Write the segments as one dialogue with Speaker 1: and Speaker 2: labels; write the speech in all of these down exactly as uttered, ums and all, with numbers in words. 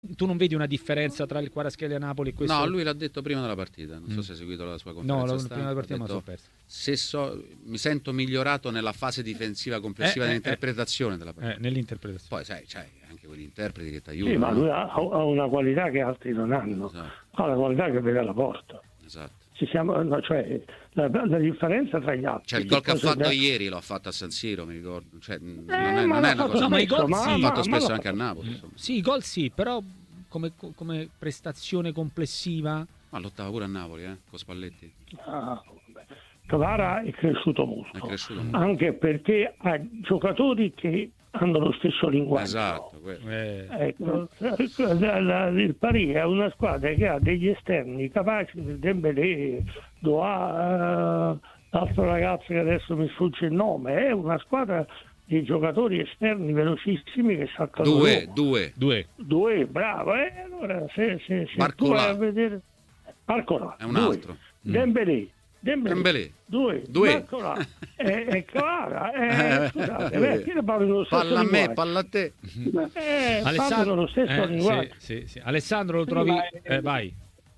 Speaker 1: tu non vedi una differenza tra il Kvaratskhelia Napoli e questo?
Speaker 2: No, lui l'ha detto prima della partita, non so
Speaker 1: Mm.
Speaker 2: se hai seguito la sua conferenza
Speaker 1: No, la
Speaker 2: stampa,
Speaker 1: prima della partita
Speaker 2: ha
Speaker 1: me la
Speaker 2: detto,
Speaker 1: sono persa.
Speaker 2: se so, mi sento migliorato nella fase difensiva complessiva
Speaker 1: Eh, eh,
Speaker 2: dell'interpretazione della partita.
Speaker 1: Eh, nell'interpretazione.
Speaker 2: Poi sai, c'hai anche quegli interpreti che ti aiutano.
Speaker 3: Sì, ma lui
Speaker 2: no?
Speaker 3: ha, ha una qualità che altri non hanno,
Speaker 2: Esatto.
Speaker 3: ha la qualità che vede alla porta.
Speaker 2: Esatto.
Speaker 3: Ci siamo, no, cioè, la, la differenza tra gli altri.
Speaker 2: Cioè il gol che ha
Speaker 3: poi
Speaker 2: fatto
Speaker 3: se-
Speaker 2: ieri lo ha fatto a San Siro, mi ricordo. Cioè, non
Speaker 3: Eh,
Speaker 2: è,
Speaker 3: ma
Speaker 2: non
Speaker 3: l'ha
Speaker 2: è una
Speaker 3: fatto
Speaker 2: cosa.
Speaker 1: No, ma i gol
Speaker 3: spesso,
Speaker 1: sì.
Speaker 2: L'ha
Speaker 3: ma-
Speaker 2: fatto
Speaker 3: ma
Speaker 2: spesso
Speaker 3: l'ha
Speaker 2: anche a
Speaker 3: fatto-
Speaker 2: Napoli. Insomma.
Speaker 1: Sì, i gol sì, però come, come prestazione complessiva.
Speaker 2: Ma lottava pure a Napoli, eh, con Spalletti.
Speaker 3: Ah, vabbè. Kvara è cresciuto molto,
Speaker 2: È cresciuto molto.
Speaker 3: anche perché ha giocatori che hanno lo stesso linguaggio.
Speaker 2: Esatto, quello.
Speaker 1: Eh,
Speaker 3: Ecco, la- la- il Paris è una squadra che ha degli esterni capaci, Dembélé, Doha, eh, l'altro ragazzo che adesso mi sfugge il nome, è una squadra di giocatori esterni velocissimi che saltano
Speaker 2: Due,
Speaker 3: Roma.
Speaker 2: due.
Speaker 1: due.
Speaker 3: Due, bravo, e allora se, se, se tu
Speaker 2: Barcola.
Speaker 3: vai a vedere Barcola,
Speaker 2: È un
Speaker 3: due.
Speaker 2: altro.
Speaker 3: Dembélé, Dembélé,
Speaker 2: Dembélé.
Speaker 3: due,
Speaker 2: Due.
Speaker 3: Barcola, è, è Kvara, è, scusate, beh, chi ne parla lo stesso
Speaker 2: Palla a me,
Speaker 3: linguaggio?
Speaker 2: palla a te.
Speaker 3: Eh,
Speaker 1: Alessandro,
Speaker 3: parlano lo stesso
Speaker 1: eh,
Speaker 3: linguaggio.
Speaker 1: sì, sì, sì. Alessandro lo trovi?
Speaker 4: ma è-
Speaker 1: Eh, vai.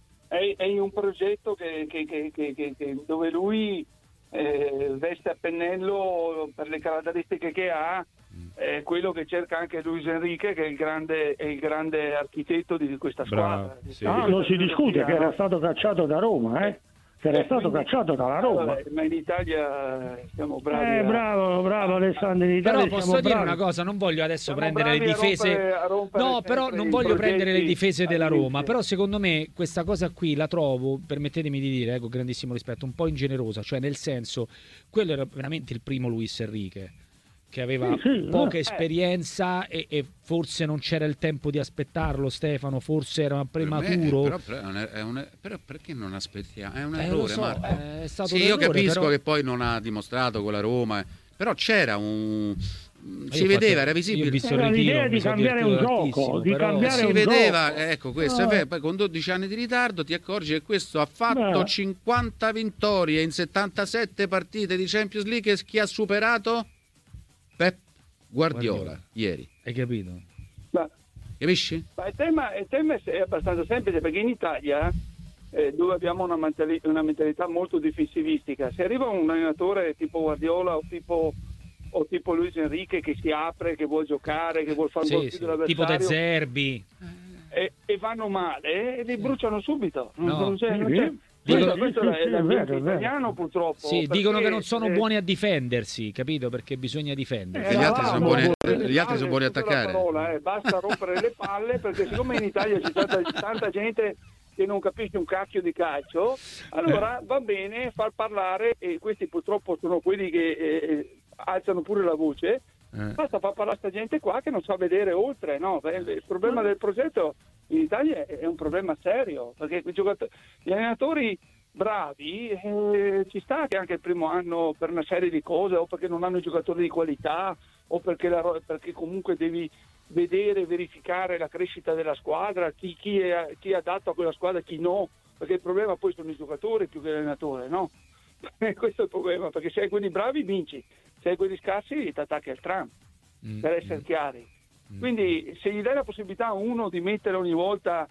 Speaker 4: È, è un progetto che, che- che- che- che- che- dove lui eh, veste a pennello per le caratteristiche che ha, è quello che cerca anche Luis Enrique, che è il grande, è il grande architetto di questa
Speaker 1: Bravo,
Speaker 4: squadra.
Speaker 1: sì.
Speaker 3: Ah, non si discute che era stato cacciato da Roma, eh? Che era
Speaker 4: Eh,
Speaker 3: stato
Speaker 4: quindi-
Speaker 3: cacciato dalla Roma.
Speaker 4: Vabbè, ma in Italia siamo bravi.
Speaker 3: Eh,
Speaker 4: a-
Speaker 3: bravo, bravo Alessandro, in Italia
Speaker 1: Però posso
Speaker 3: siamo
Speaker 1: dire
Speaker 3: bravi.
Speaker 1: una cosa, non voglio adesso
Speaker 4: Siamo
Speaker 1: prendere le
Speaker 4: bravi a
Speaker 1: difese.
Speaker 4: rompere- a rompere
Speaker 1: No, però
Speaker 4: sempre
Speaker 1: non
Speaker 4: i
Speaker 1: voglio
Speaker 4: progetti
Speaker 1: prendere le difese della
Speaker 4: all'inizio.
Speaker 1: Roma. Però secondo me questa cosa qui la trovo, permettetemi di dire, eh, con grandissimo rispetto, un po' ingenerosa. Cioè, nel senso, quello era veramente il primo Luis Enrique, che aveva
Speaker 3: Sì, sì,
Speaker 1: poca
Speaker 3: eh.
Speaker 1: esperienza e, e forse non c'era il tempo di aspettarlo, Stefano, forse era
Speaker 2: Per me,
Speaker 1: prematuro.
Speaker 2: però, però, è un- è un- però perché non aspettiamo? È un
Speaker 1: Eh, lo
Speaker 2: errore,
Speaker 1: so,
Speaker 2: Marco.
Speaker 1: è stato
Speaker 2: Sì,
Speaker 1: un
Speaker 2: io
Speaker 1: errore,
Speaker 2: capisco
Speaker 1: però-
Speaker 2: che poi non ha dimostrato con la Roma, eh, però c'era un. Si
Speaker 1: Io ho
Speaker 2: vedeva,
Speaker 1: fatto-
Speaker 2: era
Speaker 1: io ho
Speaker 2: visibile.
Speaker 1: visto il
Speaker 3: Era
Speaker 1: ritiro,
Speaker 3: l'idea
Speaker 1: mi
Speaker 3: di
Speaker 1: sono
Speaker 3: cambiare un
Speaker 1: divertito
Speaker 3: gioco,
Speaker 1: tantissimo,
Speaker 3: di
Speaker 1: però-
Speaker 3: cambiare
Speaker 2: Si
Speaker 3: un
Speaker 2: vedeva,
Speaker 3: gioco.
Speaker 2: ecco questo, è
Speaker 3: Ah.
Speaker 2: vero, poi con dodici anni di ritardo ti accorgi che questo ha fatto
Speaker 3: Beh.
Speaker 2: cinquanta vittorie in settantasette partite di Champions League e chi ha superato? Pep Guardiola,
Speaker 1: Guardiola.
Speaker 2: ieri.
Speaker 1: Hai capito?
Speaker 4: Ma,
Speaker 2: Capisci?
Speaker 4: ma il, tema, il tema è abbastanza semplice, perché in Italia, eh, dove abbiamo una, mentali- una mentalità molto difensivistica, se arriva un allenatore tipo Guardiola o tipo, o tipo Luis Enrique che si apre, che vuole giocare, che vuole fare un
Speaker 1: Sì,
Speaker 4: gol
Speaker 1: sì.
Speaker 4: più dell'avversario,
Speaker 1: Tipo De Zerbi.
Speaker 4: e, e vanno male e li bruciano subito. Non-
Speaker 1: No.
Speaker 4: non c'è- non
Speaker 3: Sì,
Speaker 4: c'è-
Speaker 3: sì.
Speaker 4: questo,
Speaker 3: Sì,
Speaker 4: questo
Speaker 3: sì,
Speaker 4: è
Speaker 3: sì,
Speaker 4: l'ambiente
Speaker 3: è vero, è vero.
Speaker 4: italiano purtroppo.
Speaker 1: Sì,
Speaker 4: perché,
Speaker 1: dicono che non sono
Speaker 4: eh,
Speaker 1: buoni a difendersi, capito? Perché bisogna difendersi.
Speaker 2: E gli altri sono buoni-
Speaker 4: eh,
Speaker 2: gli altri sono buoni a
Speaker 4: scusa la
Speaker 2: attaccare.
Speaker 4: parola, eh, basta rompere le palle, perché siccome in Italia c'è tanta, tanta gente che non capisce un cacchio di calcio, allora va bene far parlare, e questi purtroppo sono quelli che eh, alzano pure la voce.
Speaker 1: Eh.
Speaker 4: Basta far parlare sta gente qua che non sa vedere oltre, no? Beh, il problema del progetto in Italia è un problema serio, perché i giocatori, gli allenatori bravi, eh, ci sta che anche il primo anno per una serie di cose, o perché non hanno giocatori di qualità, o perché, la, ro- perché comunque devi vedere e verificare la crescita della squadra, chi, chi, è, chi è adatto a quella squadra e chi no, perché il problema poi sono i giocatori più che l'allenatore, no? Questo è il problema, perché se hai quelli bravi vinci, se hai quelli scarsi ti attacchi al tram,
Speaker 1: Mm,
Speaker 4: per essere
Speaker 1: mm.
Speaker 4: chiari. Quindi se gli dai la possibilità a uno di mettere ogni volta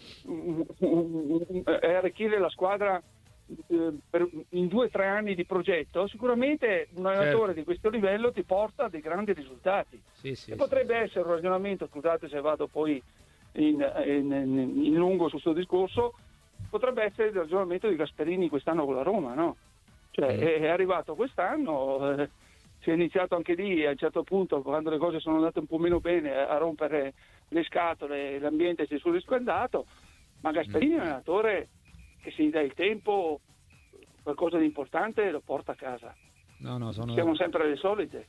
Speaker 4: mm, mm, mm, e arricchire la squadra eh, per- in due o tre anni di progetto, sicuramente un allenatore
Speaker 1: Certo.
Speaker 4: di questo livello ti porta a dei grandi risultati.
Speaker 1: Sì, sì,
Speaker 4: E
Speaker 1: sì.
Speaker 4: potrebbe essere un ragionamento, scusate se vado poi in, in- in- in lungo su questo discorso, potrebbe essere il ragionamento di Gasperini quest'anno con la Roma, no? Cioè
Speaker 1: Mm.
Speaker 4: è, è arrivato quest'anno, eh, si è iniziato anche lì a un certo punto, quando le cose sono andate un po' meno bene, a rompere le scatole, l'ambiente si è surriscaldato, ma Gasperini è un allenatore che se gli dà il tempo, qualcosa di importante lo porta a casa.
Speaker 1: No, no, sono,
Speaker 4: Siamo sempre le solite.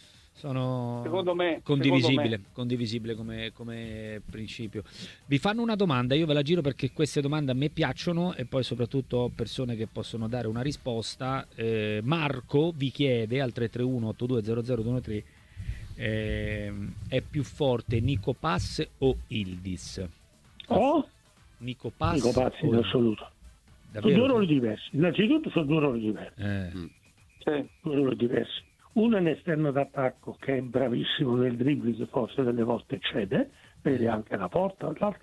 Speaker 1: sono
Speaker 4: Secondo me,
Speaker 1: condivisibile,
Speaker 4: secondo me.
Speaker 1: condivisibile come, come principio. Vi fanno una domanda, io ve la giro perché queste domande a me piacciono e poi soprattutto ho persone che possono dare una risposta. Eh, Marco vi chiede al tre tre uno otto due zero zero due uno tre eh, è più forte Nico Pass o Yildiz?
Speaker 3: Oh,
Speaker 1: Nico Pass
Speaker 3: dico pazzi
Speaker 1: o
Speaker 3: in
Speaker 1: Yildiz?
Speaker 3: assoluto. Sono
Speaker 1: Davvero?
Speaker 3: due ruoli diversi. Innanzitutto sono due ruoli diversi.
Speaker 1: Eh,
Speaker 4: Sì.
Speaker 3: Due ruoli diversi. Uno è un esterno d'attacco che è bravissimo nel dribbling, forse delle volte cede, vedi anche la porta, l'altra